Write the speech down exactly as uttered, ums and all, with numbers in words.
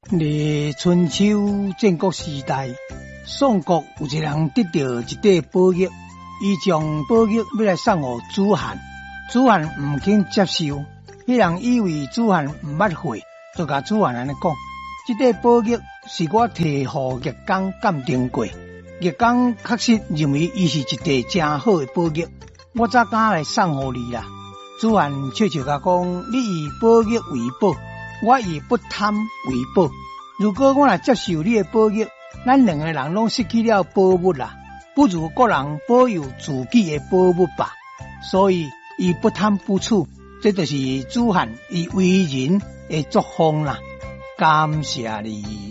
在春秋战国时代，宋国有一个人得到一块宝玉，伊将宝玉要来送给子罕，子罕唔肯接受。迄人以为子罕唔捌会，就甲子罕安尼讲：这块宝玉是我替予叶公鉴定过，叶公确实认为伊是一块真好的宝玉，我才敢来送给你啦。子罕笑笑甲讲：你以宝玉为宝，我以不贪为宝。如果我来接受你的宝玉，咱两个人拢失去了宝物啦，不如个人保有自己的宝物吧。所以以不贪不处，这就是子罕以为人的作风啦。感谢你。